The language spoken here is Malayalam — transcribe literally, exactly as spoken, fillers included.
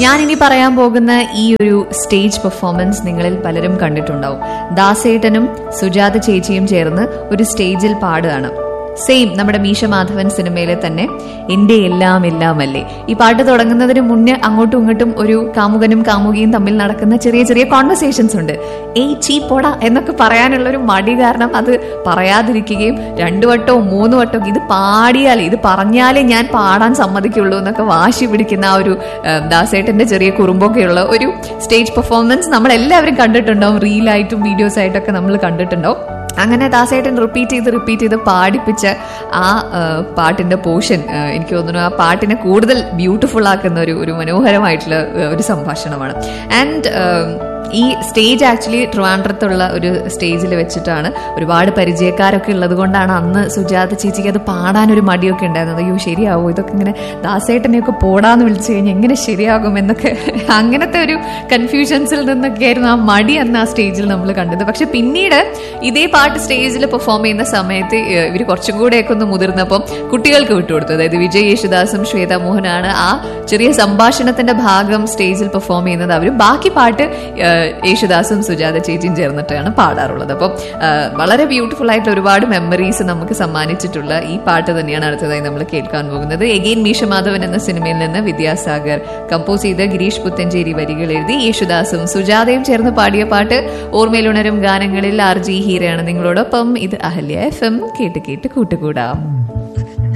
ഞാനിനി പറയാൻ പോകുന്ന ഈ ഒരു സ്റ്റേജ് പെർഫോമൻസ് നിങ്ങളിൽ പലരും കണ്ടിട്ടുണ്ടാവും. ദാസേട്ടനും സുജാത ചേച്ചിയും ചേർന്ന് ഒരു സ്റ്റേജിൽ പാടുകയാണ്. സെയിം നമ്മുടെ മീശ മാധവൻ സിനിമയിലെ തന്നെ എന്റെ എല്ലാം എല്ലാം അല്ലേ. ഈ പാട്ട് തുടങ്ങുന്നതിന് മുന്നേ അങ്ങോട്ടും ഇങ്ങോട്ടും ഒരു കാമുകനും കാമുകിയും തമ്മിൽ നടക്കുന്ന ചെറിയ ചെറിയ കോൺവെർസേഷൻസ് ഉണ്ട്. ഏയ് ചീ പോടാ എന്നൊക്കെ പറയാനുള്ള ഒരു മടി കാരണം അത് പറയാതിരിക്കുകയും രണ്ടു വട്ടവും മൂന്ന് വട്ടവും ഇത് പാടിയാലേ ഇത് പറഞ്ഞാലേ ഞാൻ പാടാൻ സമ്മതിക്കുള്ളൂ എന്നൊക്കെ വാശി പിടിക്കുന്ന ആ ഒരു ദാസേട്ടന്റെ ചെറിയ കുറുമ്പൊക്കെയുള്ള ഒരു സ്റ്റേജ് പെർഫോമൻസ് നമ്മൾ എല്ലാവരും കണ്ടിട്ടുണ്ടാവും. റീലായിട്ടും വീഡിയോസ് ആയിട്ടൊക്കെ നമ്മൾ കണ്ടിട്ടുണ്ടാവും. അങ്ങനെ ദാസേട്ടൻ റിപ്പീറ്റ് ചെയ്ത് റിപ്പീറ്റ് ചെയ്ത് പാടിപ്പിച്ച ആ പാട്ടിന്റെ പോർഷൻ എനിക്ക് തോന്നുന്നു ആ പാട്ടിനെ കൂടുതൽ ബ്യൂട്ടിഫുൾ ആക്കുന്ന ഒരു ഒരു മനോഹരമായിട്ടുള്ള ഒരു സംഭാഷണമാണ്. ആൻഡ് ഈ സ്റ്റേജ് ആക്ച്വലി ട്രിവാൻഡ്രത്തുള്ള ഒരു സ്റ്റേജിൽ വെച്ചിട്ടാണ്. ഒരുപാട് പരിചയക്കാരൊക്കെ ഉള്ളത് കൊണ്ടാണ് അന്ന് സുജാത ചേച്ചിക്ക് അത് പാടാനൊരു മടിയൊക്കെ ഉണ്ടായിരുന്നത്. അയ്യോ ശരിയാവോ, ഇതൊക്കെ ഇങ്ങനെ ദാസേട്ടനെയൊക്കെ പോടാന്ന് വിളിച്ചു കഴിഞ്ഞാൽ എങ്ങനെ ശരിയാകും എന്നൊക്കെ അങ്ങനത്തെ ഒരു കൺഫ്യൂഷൻസിൽ നിന്നൊക്കെ ആയിരുന്നു ആ മടി അന്ന് ആ സ്റ്റേജിൽ നമ്മൾ കണ്ടത്. പക്ഷെ പിന്നീട് ഇതേ പാട്ട് സ്റ്റേജിൽ പെർഫോം ചെയ്യുന്ന സമയത്ത് ഇവർ കുറച്ചും കൂടെയൊക്കെ ഒന്ന് മുതിർന്നപ്പം കുട്ടികൾക്ക് വിട്ടുകൊടുത്തു. അതായത് വിജയ് യേശുദാസും ശ്വേത മോഹനാണ് ആ ചെറിയ സംഭാഷണത്തിന്റെ ഭാഗം സ്റ്റേജിൽ പെർഫോം ചെയ്യുന്നത്. അവർ ബാക്കി പാട്ട് യേശുദാസും സുജാത ചേച്ചിയും ചേർന്നിട്ടാണ് പാടാറുള്ളത്. അപ്പം വളരെ ബ്യൂട്ടിഫുൾ ആയിട്ട് ഒരുപാട് മെമ്മറീസ് നമുക്ക് സമ്മാനിച്ചിട്ടുള്ള ഈ പാട്ട് തന്നെയാണ് അടുത്തതായി നമ്മൾ കേൾക്കാൻ പോകുന്നത്. എഗെയിൻ മീശ മാധവൻ എന്ന സിനിമയിൽ നിന്ന് വിദ്യാസാഗർ കമ്പോസ് ചെയ്ത് ഗിരീഷ് പുത്തഞ്ചേരി വരികൾ എഴുതി യേശുദാസും സുജാതയും ചേർന്ന് പാടിയ പാട്ട്. ഓർമ്മയിലുണരും ഗാനങ്ങളിൽ ആർ ജി ഹീരയാണ് നിങ്ങളോടൊപ്പം. ഇത് അഹല്യ എഫ് എം. കേട്ട് കേട്ട് കൂട്ടുകൂടാം.